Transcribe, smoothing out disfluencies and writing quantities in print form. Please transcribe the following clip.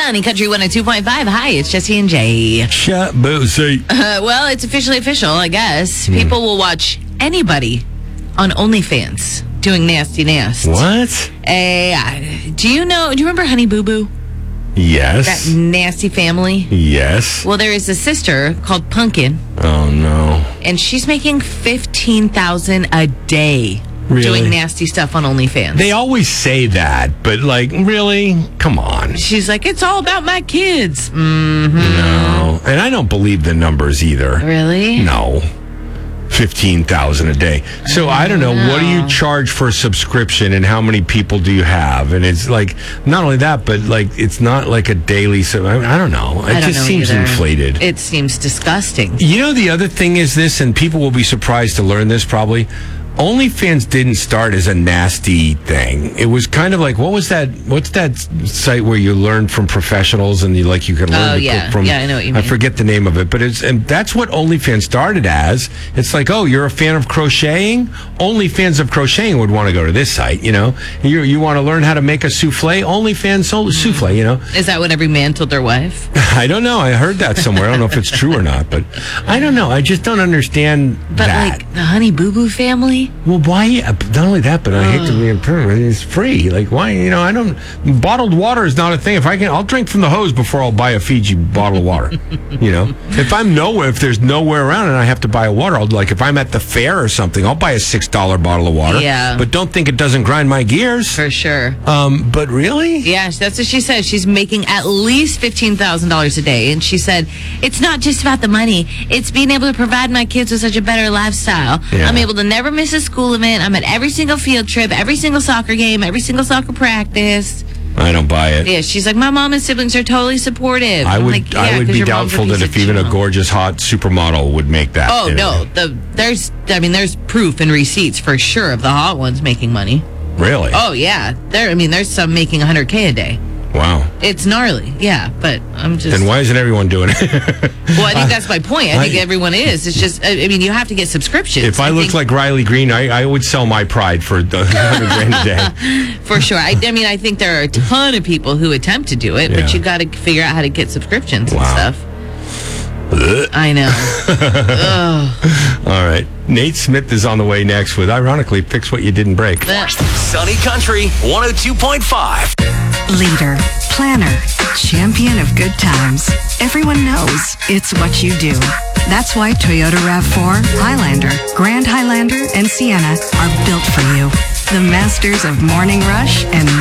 Sunny Country 102.5. Hi, it's Jesse and Jay. Boozy. Well, it's officially official, I guess. People will watch anybody on OnlyFans doing nasty nast. What? Do you remember Honey Boo Boo? Yes. That nasty family? Yes. Well, there is a sister called Pumpkin, Oh, no. and she's making $15,000 a day Really? doing nasty stuff on OnlyFans. They always say that, but, like, really? Come on. She's like, it's all about my kids. No. And I don't believe the numbers either. Really? No. 15,000 a day. So I don't know. What do you charge for a subscription and how many people do you have? And it's like, not only that, but like, it's not like a daily. So I don't know. It just seems inflated. It seems disgusting. You know, the other thing is this, and people will be surprised to learn this probably. OnlyFans didn't start as a nasty thing. It was kind of like, what's that site where you learn from professionals and you could learn to cook from? Yeah, I know what you mean. I forget the name of it, but and that's what OnlyFans started as. It's like, oh, you're a fan of crocheting? Only fans of crocheting would want to go to this site, you know? You want to learn how to make a souffle? OnlyFans souffle, you know? Is that what every man told their wife? I don't know. I heard that somewhere. I don't know if it's true or not, but I don't know. I just don't understand that. But like the Honey Boo Boo family? Well, why? Not only that, but I hate to be impertinent. It's free. Like, why? You know, I don't. Bottled water is not a thing. If I can, I'll drink from the hose before I'll buy a Fiji bottle of water. You know, if there's nowhere around and I have to buy a water, if I'm at the fair or something, I'll buy a $6 bottle of water. Yeah. But don't think it doesn't grind my gears. For sure. But really? Yeah, that's what she said. She's making at least $15,000 a day. And she said, it's not just about the money. It's being able to provide my kids with such a better lifestyle. Yeah. I'm able to never miss a school event. I'm at every single field trip, every single soccer game, every single soccer practice. I don't buy it. Yeah, she's like, my mom and siblings are totally supportive. I would be your mom's a doubtful piece that of if even a junk. gorgeous, hot supermodel would make that. Oh, no. There's proof and receipts for sure of the hot ones making money. Really? Oh, yeah. There's some making $100K a day. Wow. It's gnarly, yeah, but I'm just... Then why isn't everyone doing it? Well, I think that's my point. I think everyone is. It's just, I mean, you have to get subscriptions. If I looked like Riley Green, I would sell my pride for $100,000 a day. For sure. I mean, I think there are a ton of people who attempt to do it, but you got to figure out how to get subscriptions and stuff. I know. All right. Nate Smith is on the way next with, ironically, Fix What You Didn't Break. Sunny Country 102.5. Leader, planner, champion of good times. Everyone knows it's what you do. That's why Toyota RAV4, Highlander, Grand Highlander, and Sienna are built for you. The masters of morning rush and